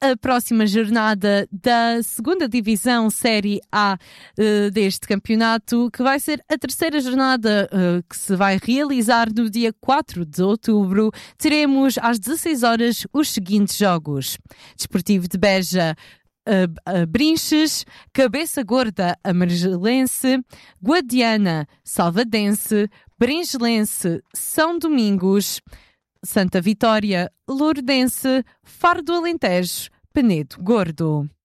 a próxima jornada da segunda divisão Série A deste campeonato, que vai ser a terceira jornada que se vai realizar no dia 4 de outubro. Teremos às 16 horas os seguintes jogos: Desportivo de Beja, Brinches, Cabeça Gorda, Amargelense, Guadiana, Salvadense, Bringelense, São Domingos, Santa Vitória, Lourdense, Faro do Alentejo, Penedo Gordo.